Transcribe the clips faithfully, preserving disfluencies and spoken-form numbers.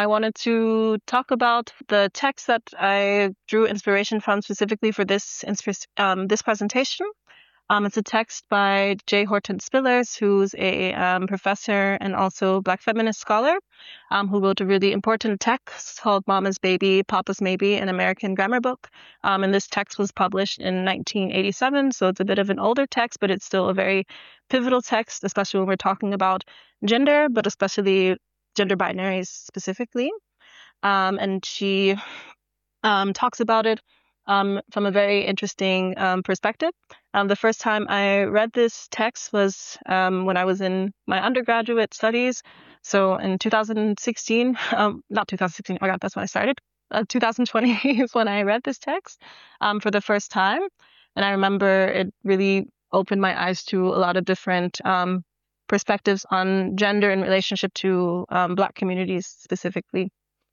I wanted to talk about the text that I drew inspiration from specifically for this um, this presentation. Um, it's a text by J. Horton Spillers, who's a um, professor and also Black feminist scholar, um, who wrote a really important text called Mama's Baby, Papa's Maybe, an American grammar book. Um, and this text was published in nineteen eighty-seven, so it's a bit of an older text, but it's still a very pivotal text, especially when we're talking about gender, but especially gender binaries specifically. Um, and she um, talks about it um, from a very interesting um, perspective. Um, the first time I read this text was um, when I was in my undergraduate studies. So in two thousand sixteen, um, not two thousand sixteen, oh my God, that's when I started. Uh, two thousand twenty is when I read this text um, for the first time. And I remember it really opened my eyes to a lot of different um, perspectives on gender in relationship to um, Black communities specifically.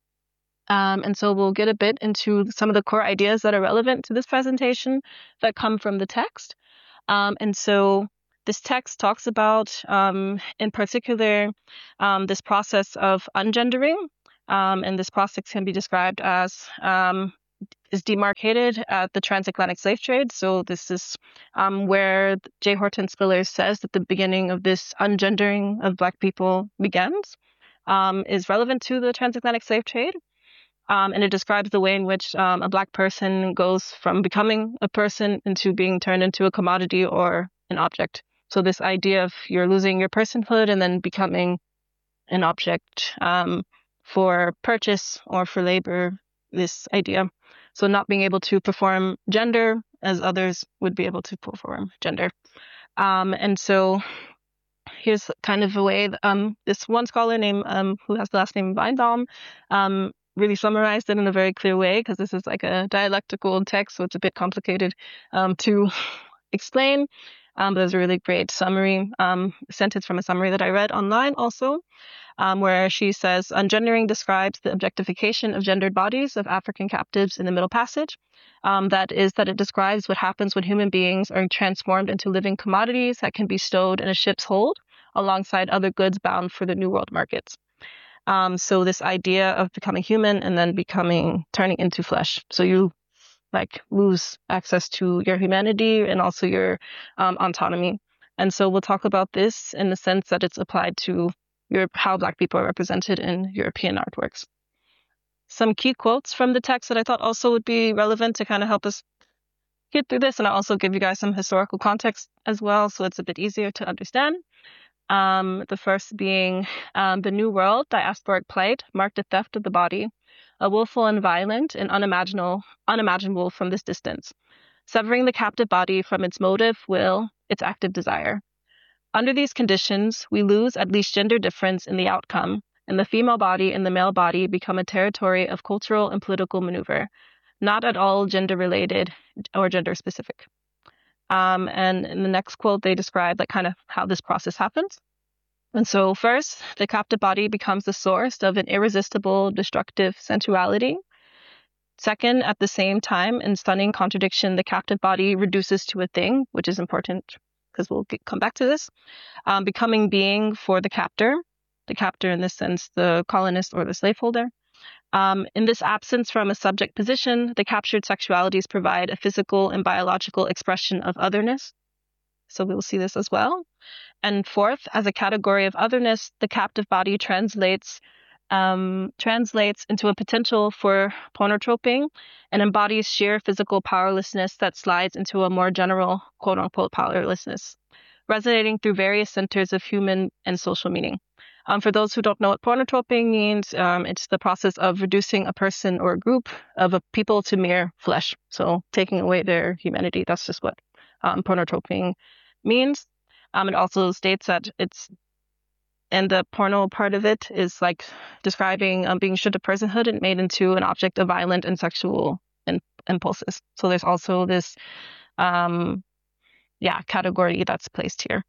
Um, and so we'll get a bit into some of the core ideas that are relevant to this presentation that come from the text. Um, and so this text talks about, um, in particular, um, this process of ungendering. Um, and this process can be described as um, is demarcated at the transatlantic slave trade. So this is um, where J. Horton Spillers says that the beginning of this ungendering of Black people begins, um, is relevant to the transatlantic slave trade. Um, and it describes the way in which um, a Black person goes from becoming a person into being turned into a commodity or an object. So this idea of you're losing your personhood and then becoming an object um, for purchase or for labor, this idea. So not being able to perform gender as others would be able to perform gender. Um, and so here's kind of a way that, um, this one scholar named um, who has the last name Weinbaum um, really summarized it in a very clear way, because this is like a dialectical text, so it's a bit complicated um, to explain. Um, but there's a really great summary, um, sentence from a summary that I read online also, um, where she says, ungendering describes the objectification of gendered bodies of African captives in the Middle Passage. Um, that is that it describes what happens when human beings are transformed into living commodities that can be stowed in a ship's hold alongside other goods bound for the New World markets. Um, so this idea of becoming human and then becoming, turning into flesh. So you like lose access to your humanity and also your um, autonomy. And so we'll talk about this in the sense that it's applied to Europe, how Black people are represented in European artworks. Some key quotes from the text that I thought also would be relevant to kind of help us get through this. And I'll also give you guys some historical context as well, so it's a bit easier to understand. Um, the first being um, the New World diasporic plight marked a theft of the body, a willful and violent and unimaginable, unimaginable from this distance, severing the captive body from its motive, will, its active desire. Under these conditions, we lose at least gender difference in the outcome, and the female body and the male body become a territory of cultural and political maneuver, not at all gender-related or gender-specific. Um, and in the next quote, they describe like kind of how this process happens. And so first, the captive body becomes the source of an irresistible, destructive sensuality. Second, at the same time, in stunning contradiction, the captive body reduces to a thing, which is important because we'll get, come back to this, um, becoming being for the captor, the captor in this sense, the colonist or the slaveholder. Um, in this absence from a subject position, the captured sexualities provide a physical and biological expression of otherness. So we will see this as well. And fourth, as a category of otherness, the captive body translates um, translates into a potential for pornotroping and embodies sheer physical powerlessness that slides into a more general quote-unquote powerlessness, resonating through various centers of human and social meaning. Um, for those who don't know what pornotroping means, um, it's the process of reducing a person or a group of a people to mere flesh. So taking away their humanity. That's just what um, pornotroping means. Um, it also states that it's, and the porno part of it is like describing um, being stripped of personhood and made into an object of violent and sexual in- impulses. So there's also this, um, yeah, category that's placed here.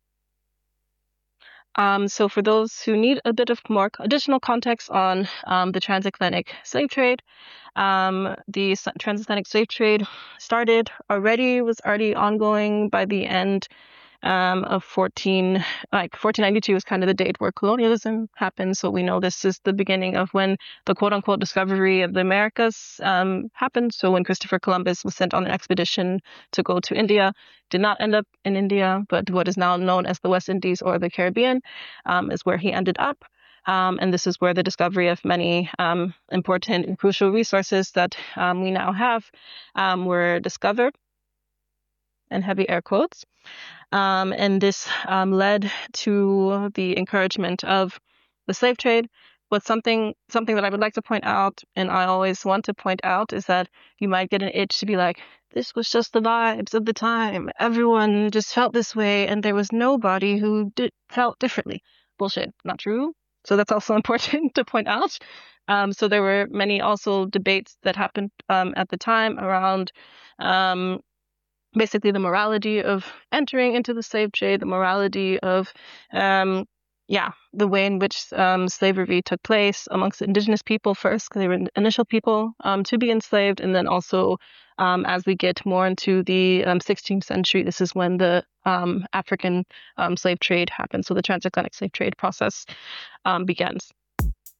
Um, so for those who need a bit of more additional context on um, the transatlantic slave trade, um, the transatlantic slave trade started already, was already ongoing by the end um, of fourteen, like fourteen ninety-two is kind of the date where colonialism happened. So we know this is the beginning of when the quote unquote discovery of the Americas um, happened. So when Christopher Columbus was sent on an expedition to go to India, did not end up in India, but what is now known as the West Indies or the Caribbean um, is where he ended up. Um, and this is where the discovery of many um, important and crucial resources that um, we now have um, were discovered, in heavy air quotes. Um, and this um, led to the encouragement of the slave trade. But something something that I would like to point out, and I always want to point out, is that you might get an itch to be like, this was just the vibes of the time. Everyone just felt this way, and there was nobody who did, felt differently. Bullshit. Not true. So that's also important to point out. Um, so there were many also debates that happened um, at the time around um, basically the morality of entering into the slave trade, the morality of, um, yeah, the way in which um, slavery took place amongst indigenous people first, because they were initial people um, to be enslaved, and then also um, as we get more into the um, sixteenth century, this is when the um, African um, slave trade happened. So the transatlantic slave trade process um, begins.